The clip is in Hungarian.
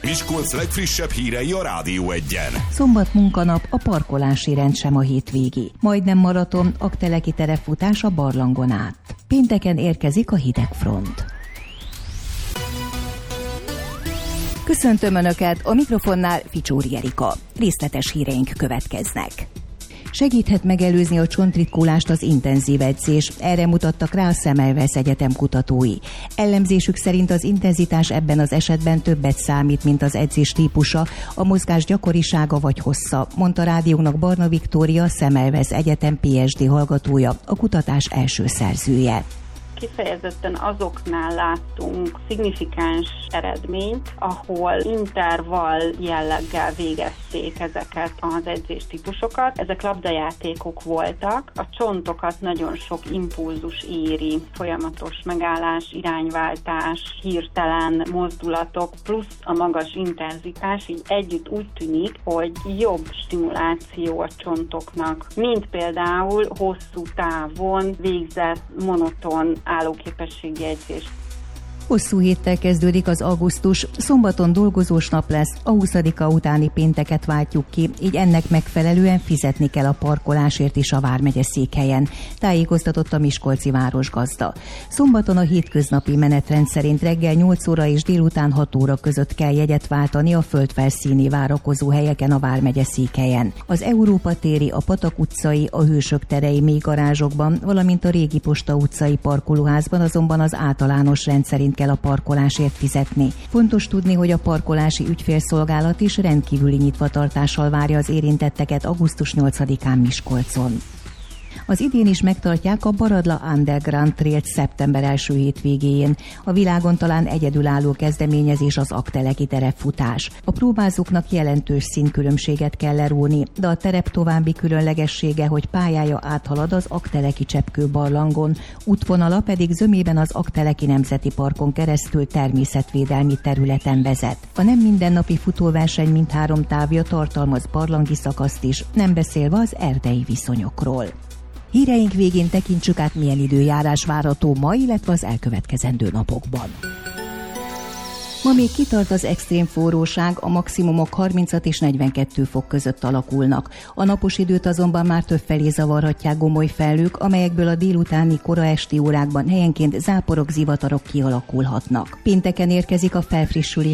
Miskolc legfrissebb hírei a Rádió Egyen. Szombat munkanap, a parkolási rend sem a hétvégi. Majdnem maraton, Aggteleki terepfutás a barlangon át. Pénteken érkezik a hidegfront. Köszöntöm Önöket, a mikrofonnál Ficsóri Erika. Részletes híreink következnek. Segíthet megelőzni a csontritkulást az intenzív edzés, erre mutattak rá a Semmelweis Egyetem kutatói. Elemzésük szerint az intenzitás ebben az esetben többet számít, mint az edzés típusa, a mozgás gyakorisága vagy hossza, mondta rádiónak Barna Viktória, Semmelweis Egyetem PhD hallgatója, a kutatás első szerzője. Kifejezetten azoknál láttunk szignifikáns eredményt, ahol intervall jelleggel végezték ezeket az edzéstípusokat. Ezek labdajátékok voltak, a csontokat nagyon sok impulzus éri, folyamatos megállás, irányváltás, hirtelen mozdulatok, plusz a magas intenzitás, így együtt úgy tűnik, hogy jobb stimuláció a csontoknak, mint például hosszú távon végzett monoton állóképességi edzés. Hosszú héttel kezdődik az augusztus, szombaton dolgozós nap lesz, a 20-a utáni pénteket váltjuk ki, így ennek megfelelően fizetni kell a parkolásért is a vármegye székhelyen, tájékoztatott a miskolci városgazda. Szombaton a hétköznapi menetrend szerint reggel 8 óra és délután 6 óra között kell jegyet váltani a földfelszíni várakozó helyeken a vármegye székhelyen. Az Európa téri, a Patak utcai, a Hősök terei mélygarázsokban, valamint a Régi Posta utcai parkolóházban azonban az általános rend szerint kell a parkolásért fizetni. Fontos tudni, hogy a parkolási ügyfélszolgálat is rendkívüli nyitvatartással várja az érintetteket augusztus 8-án Miskolcon. Az idén is megtartják a Baradla Underground Trail-t szeptember első hétvégéjén. A világon talán egyedülálló kezdeményezés az Aggteleki terepfutás. A próbázóknak jelentős színkülönbséget kell leróni, de a terep további különlegessége, hogy pályája áthalad az Aggteleki cseppkőbarlangon, útvonala pedig zömében az Aggteleki Nemzeti Parkon keresztül természetvédelmi területen vezet. A nem mindennapi futóverseny mindhárom távja tartalmaz barlangi szakaszt is, nem beszélve az erdei viszonyokról. Híreink végén tekintsük át, milyen időjárás várható ma, illetve az elkövetkezendő napokban. Ma még kitart az extrém forróság, a maximumok 36 és 42 fok között alakulnak. A napos időt azonban már többfelé zavarhatják gomoly felhők, amelyekből a délutáni kora esti órákban helyenként záporok, zivatarok kialakulhatnak. Pénteken érkezik a felfrissülés